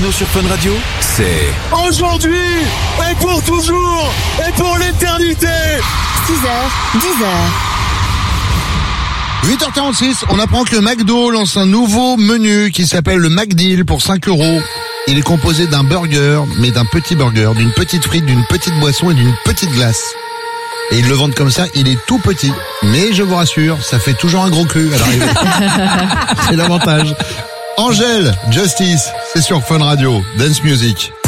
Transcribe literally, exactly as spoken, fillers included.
Bruno sur Fun Radio, c'est aujourd'hui et pour toujours et pour l'éternité. six heures, dix heures. huit heures quarante-six, on apprend que McDo lance un nouveau menu qui s'appelle le McDeal pour cinq euros. Il est composé d'un burger, mais d'un petit burger, d'une petite frite, d'une petite boisson et d'une petite glace. Et ils le vendent comme ça, il est tout petit. Mais je vous rassure, ça fait toujours un gros cul à l'arrivée. C'est l'avantage. Angèle, Justice, c'est sur Fun Radio, Dance Music.